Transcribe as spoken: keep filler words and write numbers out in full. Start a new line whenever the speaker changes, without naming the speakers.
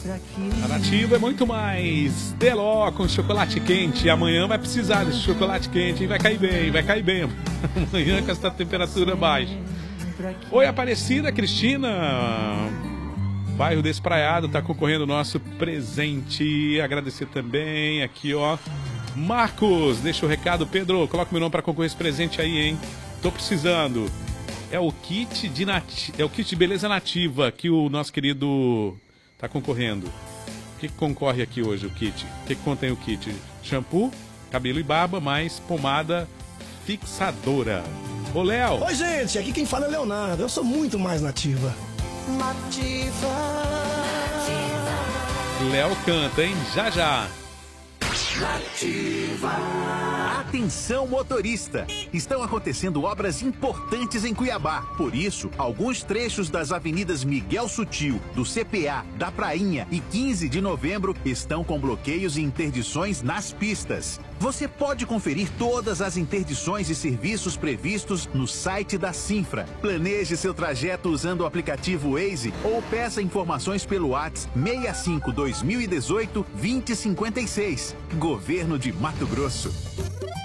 A Nativa é muito mais Deló com chocolate quente. Amanhã vai precisar desse chocolate quente, hein? Vai cair bem, vai cair bem. Amanhã com essa temperatura baixa. Oi, Aparecida, Cristina. Bairro Despraiado tá concorrendo o nosso presente. Agradecer também aqui, ó. Marcos, deixa o recado. Pedro, coloca meu nome para concorrer esse presente aí, hein? Tô precisando. É o kit de nati... é o kit de beleza nativa que o nosso querido tá concorrendo. O que, que concorre aqui hoje, o kit? O que, que contém o kit? Shampoo, cabelo e barba, mais pomada fixadora. Ô, Léo!
Oi, gente, aqui quem fala é Leonardo. Eu sou muito mais nativa. Nativa.
Léo canta, hein? Já, já.
Nativa. Atenção, motorista! Estão acontecendo obras importantes em Cuiabá. Por isso, alguns trechos das avenidas Miguel Sutil, do C P A, da Prainha e quinze de novembro estão com bloqueios e interdições nas pistas. Você pode conferir todas as interdições e serviços previstos no site da Sinfra. Planeje seu trajeto usando o aplicativo Waze ou peça informações pelo WhatsApp seis cinco dois mil e dezoito vinte cinquenta e seis. Governo de Mato Grosso.